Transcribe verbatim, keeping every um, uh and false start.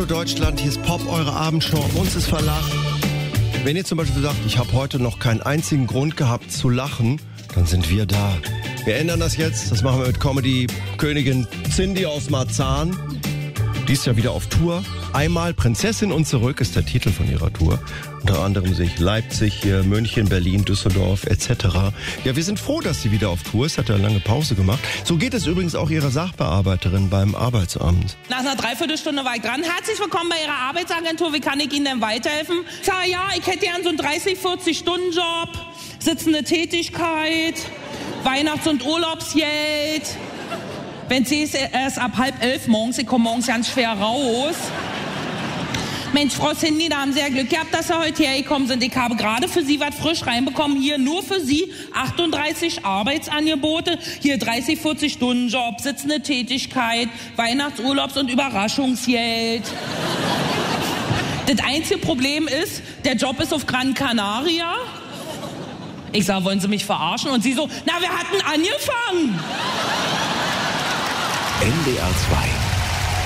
Hallo Deutschland, hier ist Pop, eure Abendshow. Uns ist Verlacht. Wenn ihr zum Beispiel sagt, ich habe heute noch keinen einzigen Grund gehabt zu lachen, dann sind wir da. Wir ändern das jetzt. Das machen wir mit Comedy-Königin Cindy aus Marzahn. Die ist ja wieder auf Tour. Einmal Prinzessin und zurück ist der Titel von ihrer Tour. Unter anderem sich Leipzig, hier München, Berlin, Düsseldorf et cetera. Ja, wir sind froh, dass sie wieder auf Tour ist. Hat ja eine lange Pause gemacht. So geht es übrigens auch ihrer Sachbearbeiterin beim Arbeitsamt. Nach einer Dreiviertelstunde war ich dran. Herzlich willkommen bei Ihrer Arbeitsagentur. Wie kann ich Ihnen denn weiterhelfen? Sag ja, ich hätte gern so einen dreißig, vierzig Stunden Job, sitzende Tätigkeit, Weihnachts- und Urlaubsgeld. Wenn sie ist erst ab halb elf morgens, ich komme morgens ganz schwer raus. Mensch, Frau Cindy, da haben Sie ja Glück gehabt, dass Sie heute hergekommen sind. Ich habe gerade für Sie was frisch reinbekommen. Hier nur für Sie achtunddreißig Arbeitsangebote. Hier dreißig, vierzig Stunden Job, sitzende Tätigkeit, Weihnachtsurlaubs- und Überraschungsgeld. Das einzige Problem ist, der Job ist auf Gran Canaria. Ich sag, wollen Sie mich verarschen? Und sie so, na, wir hatten angefangen. N D R zwei